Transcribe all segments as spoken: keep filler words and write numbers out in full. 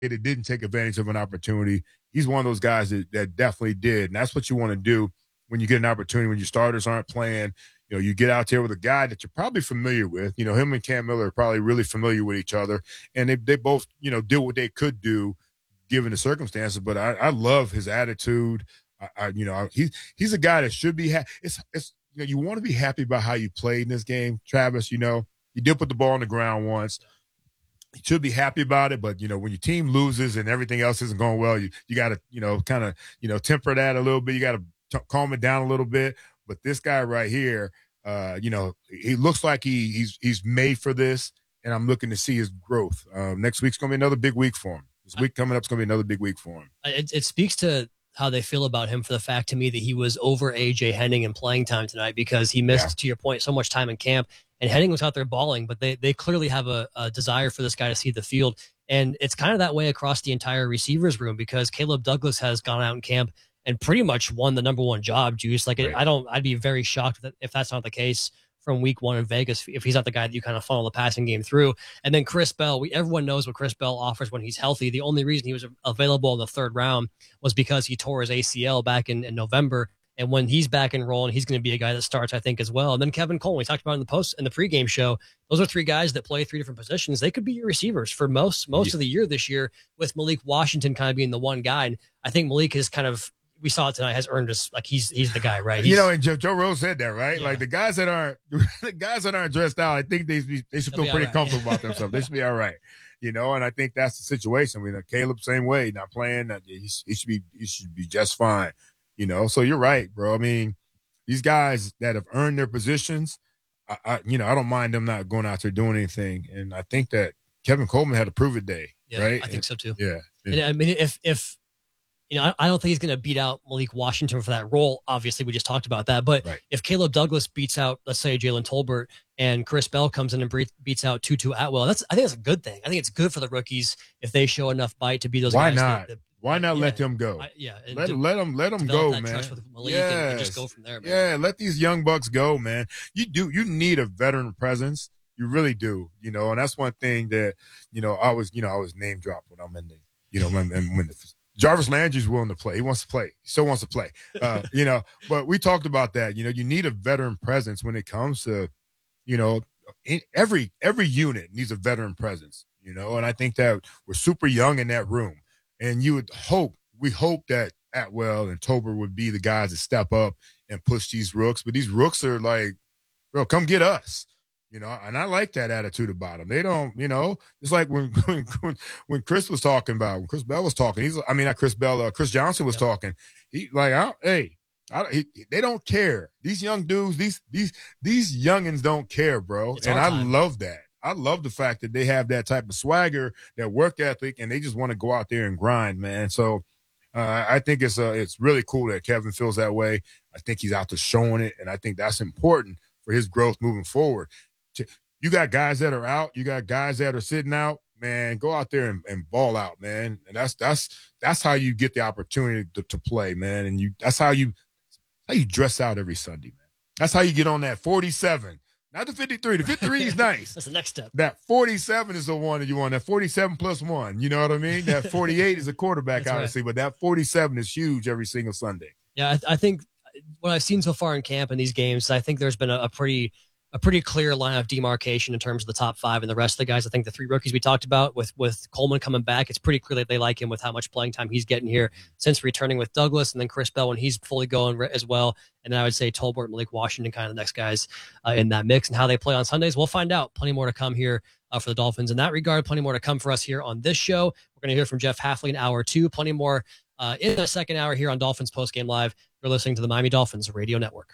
that didn't take advantage of an opportunity. He's one of those guys that, that definitely did. And that's what you want to do when you get an opportunity, when your starters aren't playing. You know, you get out there with a guy that you're probably familiar with. You know, him and Cam Miller are probably really familiar with each other. And they, they both, you know, did what they could do given the circumstances. But I, I love his attitude. I, I you know, he's he's a guy that should be ha- – it's, it's, you know, you want to be happy about how you played in this game, Travis. You know, you did put the ball on the ground once. You should be happy about it, but, you know, when your team loses and everything else isn't going well, you you got to, you know, kind of, you know, temper that a little bit. You got to t- calm it down a little bit. But this guy right here, uh, you know, he looks like he he's he's made for this, and I'm looking to see his growth. Uh, next week's going to be another big week for him. This week coming up is going to be another big week for him. It, it speaks to how they feel about him for the fact to me that he was over A J Henning in playing time tonight because he missed, yeah. to your point, so much time in camp. And Henning was out there balling, but they they clearly have a, a desire for this guy to see the field. And it's kind of that way across the entire receivers room because Caleb Douglas has gone out in camp and pretty much won the number one job, Juice. Like, right. I don't, I'd be very shocked if that's not the case from week one in Vegas, if he's not the guy that you kind of funnel the passing game through. And then Chris Bell, we everyone knows what Chris Bell offers when he's healthy. The only reason he was available in the third round was because he tore his A C L back in, in November. And when he's back and rolling, he's going to be a guy that starts, I think, as well. And then Kevin Coleman, we talked about in the post in the pregame show. Those are three guys that play three different positions. They could be your receivers for most most yeah. of the year this year, with Malik Washington kind of being the one guy. And I think Malik is kind of, we saw it tonight, has earned us like he's he's the guy, right? He's, you know, and Joe, Joe Rose said that, right? Yeah. Like the guys that aren't the guys that aren't dressed out, I think they they should They'll feel pretty right. comfortable about themselves. They should be all right. You know, and I think that's the situation. I mean, Caleb, same way, not playing, that he, he should be he should be just fine. You know, so you're right, bro. I mean, these guys that have earned their positions, I, I, you know, I don't mind them not going out there doing anything. And I think that Kevin Coleman had a prove it day, yeah, right? I think and, so too. Yeah. And I mean, if, if, you know, I, I don't think he's going to beat out Malik Washington for that role. Obviously, we just talked about that. But right. if Caleb Douglas beats out, let's say, Jalen Tolbert and Chris Bell comes in and beats out Tutu Atwell, that's I think that's a good thing. I think it's good for the rookies if they show enough bite to be those Why guys. not? That, that, Why not yeah, let them go? I, yeah. Let, de- let them let them go, that man. trust with Malik yes. and, and just go from there, man. Yeah, let these young bucks go, man. You do you need a veteran presence. You really do, you know, and that's one thing that, you know, I was, you know, I was name dropped when I'm in the, you know, when, when the, Jarvis Landry's willing to play. He wants to play. He still wants to play, uh, you know, but we talked about that. You know, you need a veteran presence when it comes to, you know, in, every every unit needs a veteran presence, you know, and I think that we're super young in that room. And you would hope, we hope that Atwell and Tolbert would be the guys that step up and push these rooks. But these rooks are like, bro, come get us. You know, and I like that attitude about them. They don't, you know, it's like when when, when Chris was talking about, when Chris Bell was talking, he's, I mean, not Chris Bell, uh, Chris Johnson was yep. talking. He like, I, hey, I, he, they don't care. These young dudes, these these these youngins don't care, bro. It's and I time. love that. I love the fact that they have that type of swagger, that work ethic, and they just want to go out there and grind, man. So uh, I think it's uh, it's really cool that Kevin feels that way. I think he's out there showing it, and I think that's important for his growth moving forward. You got guys that are out. You got guys that are sitting out. Man, go out there and, and ball out, man. And that's that's that's how you get the opportunity to, to play, man. And you that's how you how you dress out every Sunday, man. That's how you get on that forty-seven, not the fifty-three. The fifty-three is nice. That's the next step. That forty-seven is the one that you want. That forty-seven plus one. You know what I mean? That forty-eight is a quarterback, That's obviously, right. but that forty-seven is huge every single Sunday. Yeah, I, I think what I've seen so far in camp in these games, I think there's been a, a pretty. a pretty clear line of demarcation in terms of the top five and the rest of the guys. I think the three rookies we talked about with, with Coleman coming back, it's pretty clear that they like him with how much playing time he's getting here since returning with Douglas, and then Chris Bell when he's fully going as well. And then I would say Tolbert and Malik Washington, kind of the next guys uh, in that mix, and how they play on Sundays. We'll find out. Plenty more to come here uh, for the Dolphins in that regard. Plenty more to come for us here on this show. We're going to hear from Jeff Hafley in hour two. Plenty more uh, in the second hour here on Dolphins Postgame Live. You're listening to the Miami Dolphins Radio Network.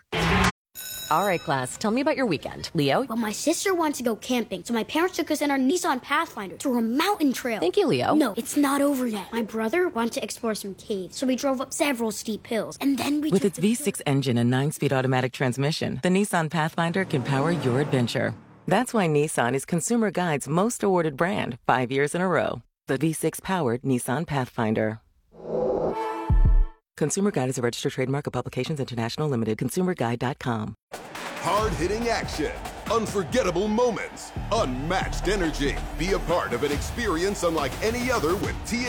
All right, class, tell me about your weekend. Leo? Well, my sister wanted to go camping, so my parents took us in our Nissan Pathfinder to a mountain trail. Thank you, Leo. No, it's not over yet. My brother wanted to explore some caves, so we drove up several steep hills, and then we With took its the V six engine and nine-speed automatic transmission, the Nissan Pathfinder can power your adventure. That's why Nissan is Consumer Guide's most awarded brand five years in a row. The V six-powered Nissan Pathfinder. Consumer Guide is a registered trademark of Publications International Limited. consumer guide dot com. Hard-hitting action, unforgettable moments, unmatched energy. Be a part of an experience unlike any other with T